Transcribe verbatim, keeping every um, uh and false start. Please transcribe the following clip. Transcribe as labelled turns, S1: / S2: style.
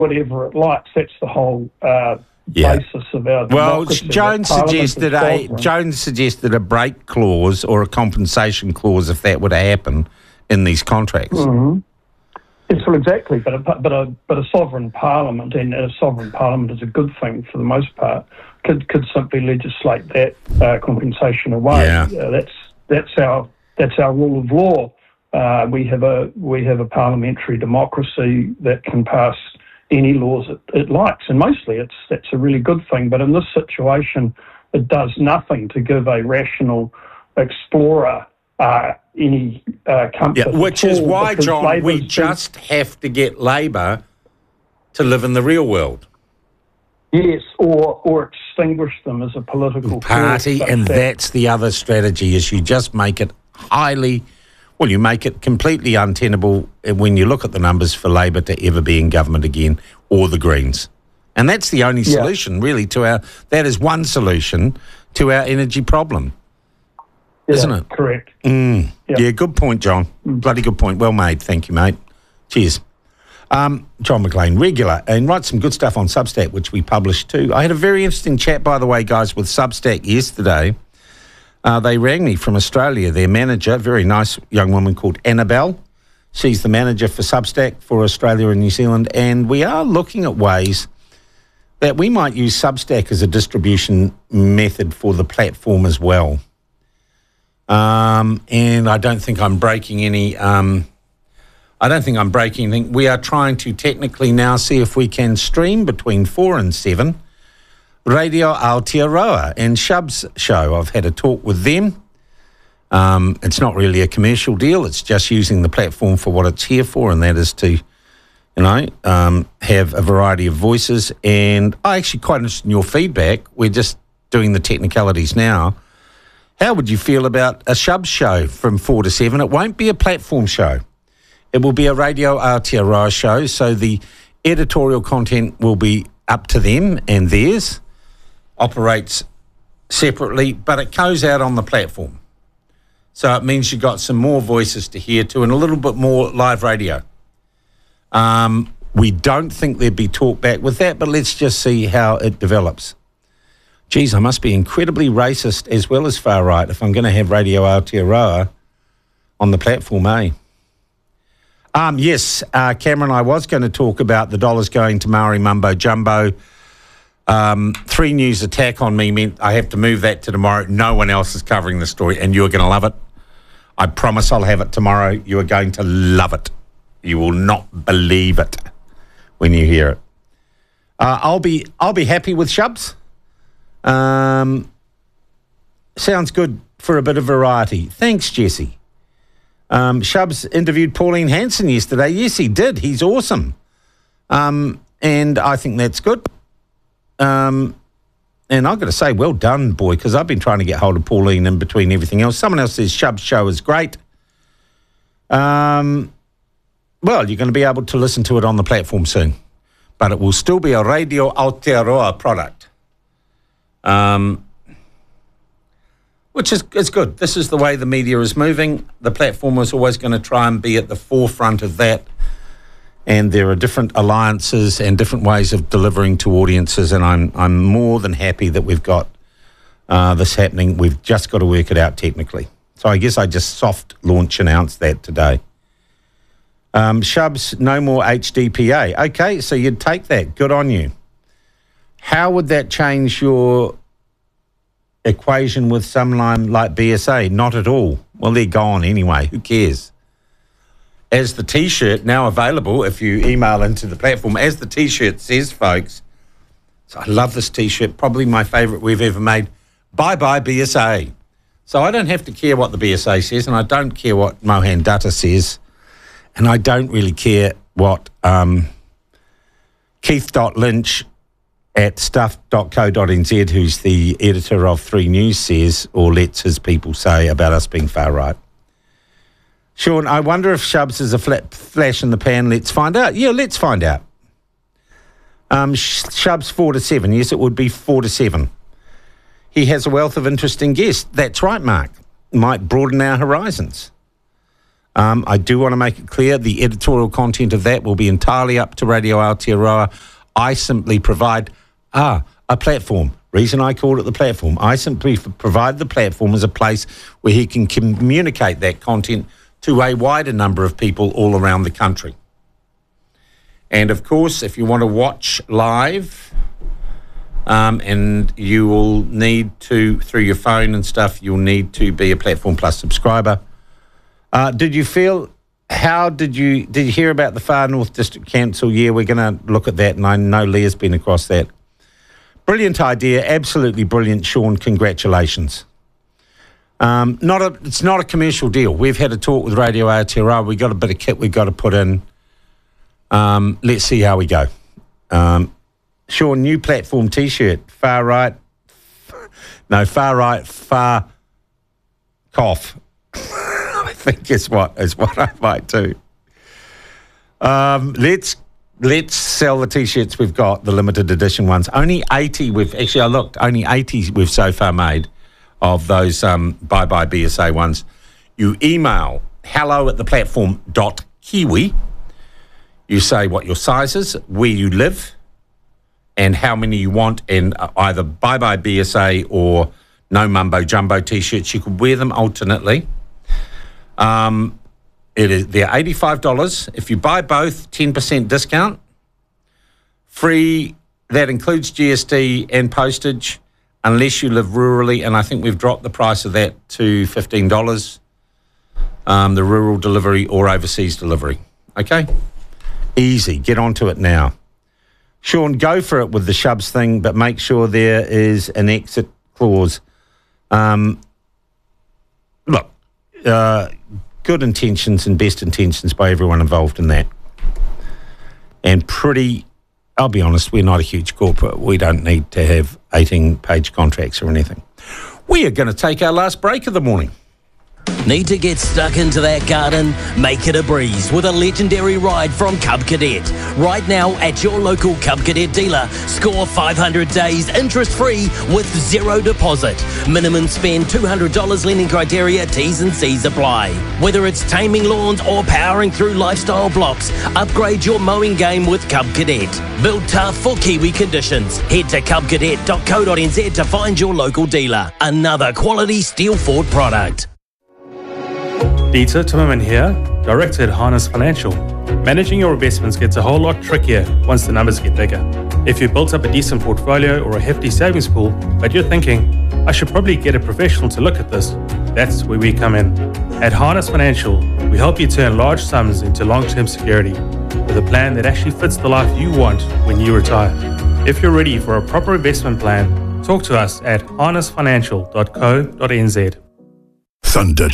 S1: whatever it likes. That's the whole uh,
S2: yeah.
S1: basis of our
S2: well,
S1: democracy.
S2: Jones suggested a Jones suggested a break clause or a compensation clause if that were to happen in these contracts.
S1: Mm-hmm. Yes, well, exactly. But a, but a but a sovereign parliament, and a sovereign parliament is a good thing for the most part, could could simply legislate that uh, compensation away.
S2: Yeah.
S1: Uh, that's that's our that's our rule of law. Uh, we have a we have a parliamentary democracy that can pass any laws it, it likes, and mostly it's that's a really good thing. But in this situation, it does nothing to give a rational explorer uh, any uh, comfort.
S2: Yeah, which is why, John,
S1: Labour's
S2: we
S1: been,
S2: just have to get Labor to live in the real world.
S1: Yes, or or extinguish them as a political
S2: party,
S1: force,
S2: and
S1: that,
S2: that's the other strategy, is you just make it highly, well, you make it completely untenable when you look at the numbers for Labor to ever be in government again, or the Greens. And that's the only
S1: yeah.
S2: solution, really, to our, that is one solution to our energy problem,
S1: yeah,
S2: isn't it?
S1: Correct.
S2: Mm.
S1: Yeah.
S2: yeah, good point, John.
S1: Mm.
S2: Bloody good point. Well made. Thank you, mate. Cheers. Um, John McLean, regular, and writes some good stuff on Substack, which we published too. I had a very interesting chat, by the way, guys, with Substack yesterday. Uh, they rang me from Australia, their manager, very nice young woman called Annabelle. She's the manager for Substack for Australia and New Zealand, and we are looking at ways that we might use Substack as a distribution method for the platform as well. Um, and I don't think I'm breaking any... Um, I don't think I'm breaking anything. We are trying to technically now see if we can stream between four and seven Radio Aotearoa and Shub's show. I've had a talk with them. Um, it's not really a commercial deal. It's just using the platform for what it's here for, and that is to, you know, um, have a variety of voices. And I actually quite interested in your feedback. We're just doing the technicalities now. How would you feel about a Shub show from four to seven? It won't be a platform show. It will be a Radio Aotearoa show, so the editorial content will be up to them and theirs, operates separately, but it goes out on the platform. So it means you've got some more voices to hear to and a little bit more live radio. Um, we don't think there'd be talk back with that, but let's just see how it develops. Geez, I must be incredibly racist as well as far right if I'm going to have Radio Aotearoa on the platform, eh? Um, yes, uh, Cameron, I was going to talk about the dollars going to Maori Mumbo Jumbo. Um, Three News attack on me meant I have to move that to tomorrow. No one else is covering the story, and you're going to love it. I promise I'll have it tomorrow. You are going to love it. You will not believe it when you hear it. Uh, I'll be I'll be happy with Shubs. Um, sounds good for a bit of variety. Thanks, Jesse. Um, Shubs interviewed Pauline Hanson yesterday. Yes, he did. He's awesome. Um, and I think that's good. Um, and I've got to say, well done, boy, because I've been trying to get hold of Pauline in between everything else. Someone else says Shub's show is great. Um, well, you're going to be able to listen to it on the platform soon. But it will still be a Radio Aotearoa product. Um... Which is is good. This is the way the media is moving. The platform was always going to try and be at the forefront of that. And there are different alliances and different ways of delivering to audiences. And I'm I'm more than happy that we've got uh, this happening. We've just got to work it out technically. So I guess I just soft launch announced that today. Um, Shubs, no more H D P A. Okay, so you'd take that. Good on you. How would that change your equation with someone like B S A? Not at all. Well, they're gone anyway. Who cares? As the T-shirt now available, if you email into the platform, as the T-shirt says, folks, so I love this T-shirt, probably my favourite we've ever made. Bye-bye B S A. So I don't have to care what the B S A says, and I don't care what Mohan Dutta says, and I don't really care what um, Keith Lynch at stuff dot co dot n z, who's the editor of Three News, says or lets his people say about us being far right. Sean, I wonder if Shubs is a flat flash in the pan. Let's find out. Yeah, let's find out. Um, Shubs four to seven. Yes, it would be four to seven. He has a wealth of interesting guests. That's right, Mark. Might broaden our horizons. Um, I do want to make it clear the editorial content of that will be entirely up to Radio Aotearoa. I simply provide ah, a platform. Reason I called it the platform. I simply f- provide the platform as a place where he can communicate that content to a wider number of people all around the country. And of course, if you want to watch live, um, and you will need to, through your phone and stuff, you'll need to be a Platform Plus subscriber. Uh, did you feel, how did you, did you hear about the Far North District Council? Yeah, we're going to look at that, and I know Leah's been across that. Brilliant idea, absolutely brilliant, Sean, congratulations. Um, not a, it's not a commercial deal. We've had a talk with Radio Aotearoa. We've got a bit of kit we've got to put in. Um, let's see how we go. Um, Sean, new platform T-shirt, far right, no, far right, far cough. I think is what is what I might do. Um, let's let's sell the T-shirts we've got, the limited edition ones. Only eighty we've actually I looked. Only eighty we've so far made of those um, bye bye B S A ones. You email hello at the platform dot kiwi. You say what your size is, where you live, and how many you want, and either bye bye B S A or no mumbo jumbo T-shirts. You could wear them alternately. Um, it is they're eighty-five dollars. If you buy both, ten percent discount. Free, that includes G S T and postage, unless you live rurally, and I think we've dropped the price of that to fifteen dollars, um, the rural delivery or overseas delivery. Okay? Easy. Get onto it now. Sean, go for it with the Shubs thing, but make sure there is an exit clause. Um, look, uh, good intentions and best intentions by everyone involved in that. And pretty, I'll be honest, we're not a huge corporate. We don't need to have eighteen-page contracts or anything. We are going to take our last break of the morning.
S3: Need to get stuck into that garden? Make it a breeze with a legendary ride from Cub Cadet. Right now at your local Cub Cadet dealer, score five hundred days interest-free with zero deposit. Minimum spend two hundred dollars lending criteria, T's and C's apply. Whether it's taming lawns or powering through lifestyle blocks, upgrade your mowing game with Cub Cadet. Built tough for Kiwi conditions. Head to cub cadet dot co dot n z to find your local dealer. Another quality Steel Ford product.
S4: Dieter Timmerman here, Director at Harness Financial. Managing your investments gets a whole lot trickier once the numbers get bigger. If you've built up a decent portfolio or a hefty savings pool, but you're thinking, I should probably get a professional to look at this, that's where we come in. At Harness Financial, we help you turn large sums into long-term security with a plan that actually fits the life you want when you retire. If you're ready for a proper investment plan, talk to us at harness financial dot co dot n z.
S5: Thunder